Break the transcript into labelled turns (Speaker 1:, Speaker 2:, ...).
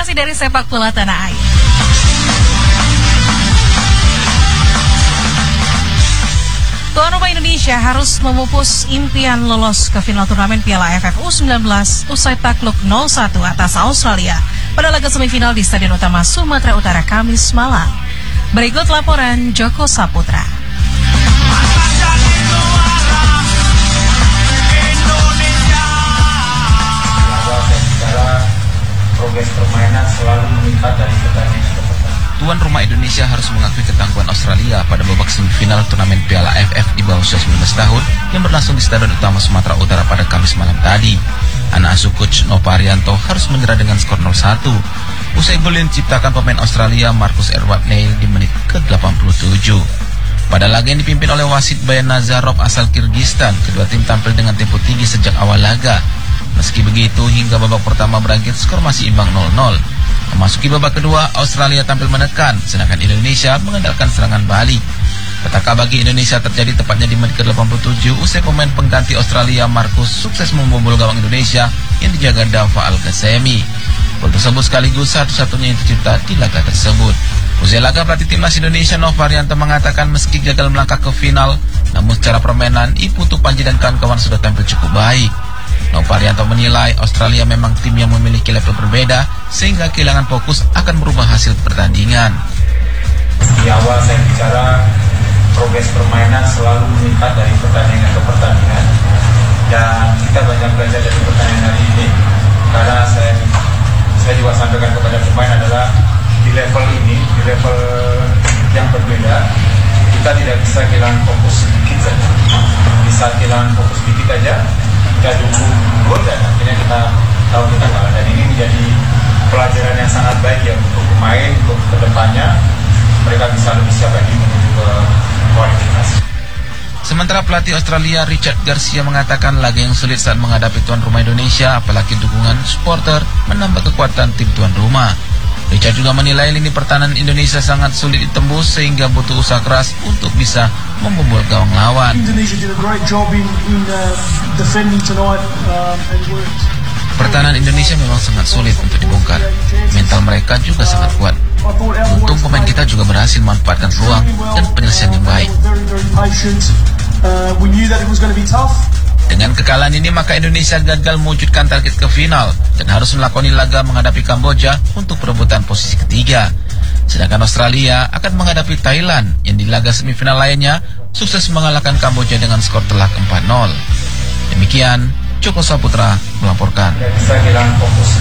Speaker 1: informasi dari sepak bola tanah air. Tuan rumah Indonesia harus memupus impian lolos ke final turnamen Piala AFF U19 usai takluk 0-1 atas Australia pada laga semifinal di Stadion Utama Sumatera Utara Kamis malam. Berikut laporan Joko Saputra.
Speaker 2: Progres permainan selalu meningkat dari pertandingan ke pertandingan.
Speaker 3: Tuan rumah Indonesia harus mengakui ketangguhan Australia pada babak semifinal turnamen Piala AFF di bawah usia 19 tahun yang berlangsung di Stadion Utama Sumatera Utara pada Kamis malam tadi. Anak asuh coach Nova Arianto harus menyerah dengan skor 0-1. Usai gol yang diciptakan pemain Australia Marcus Edward Neil di menit ke-87. Pada laga yang dipimpin oleh wasit Bayan Nazarov asal Kyrgyzstan, kedua tim tampil dengan tempo tinggi sejak awal laga. Meski begitu, hingga babak pertama berakhir skor masih imbang 0-0. Memasuki babak kedua, Australia tampil menekan, sedangkan Indonesia mengandalkan serangan balik. Petaka bagi Indonesia terjadi tepatnya di menit ke-87 usai pemain pengganti Australia Marcus sukses membobol gawang Indonesia yang dijaga Dava Al-Ghasemi. Gol tersebut sekaligus satu-satunya yang tercipta di laga tersebut. Usai laga, pelatih timnas Indonesia Nova Arianto mengatakan meski gagal melangkah ke final, namun secara permainan Iputu Panji dan kawan-kawan sudah tampil cukup baik. Nova Arianto menilai Australia memang tim yang memiliki level berbeda sehingga kehilangan fokus akan merubah hasil pertandingan.
Speaker 2: Di awal saya bicara progres permainan selalu meningkat dari pertandingan ke pertandingan, dan kita banyak belajar dari pertandingan hari ini karena saya juga sampaikan kepada pemain adalah di level ini, di level yang berbeda, kita tidak bisa kehilangan fokus sedikit saja. Bisa kehilangan fokus sedikit aja, kita dukung gol dan akhirnya kita tahu kita kalah. Dan ini menjadi pelajaran yang sangat baik ya untuk pemain, untuk kedepannya mereka bisa lebih siap lagi menuju ke kualifikasi.
Speaker 3: Sementara pelatih Australia Richard Garcia mengatakan laga yang sulit saat menghadapi tuan rumah Indonesia, apalagi dukungan supporter, menambah kekuatan tim tuan rumah. Richard juga menilai lini pertahanan Indonesia sangat sulit ditembus sehingga butuh usaha keras untuk bisa membobol gawang lawan. Pertahanan Indonesia memang sangat sulit untuk dibongkar. Mental mereka juga sangat kuat. Untung pemain kita juga berhasil memanfaatkan ruang dan penyelesaian yang baik. Dengan kekalahan ini maka Indonesia gagal mewujudkan target ke final dan harus melakoni laga menghadapi Kamboja untuk perebutan posisi ketiga. Sedangkan Australia akan menghadapi Thailand yang di laga semifinal lainnya sukses mengalahkan Kamboja dengan skor telak 4-0. Demikian, Joko Saputra melaporkan.
Speaker 2: Tidak bisa kehilangan fokus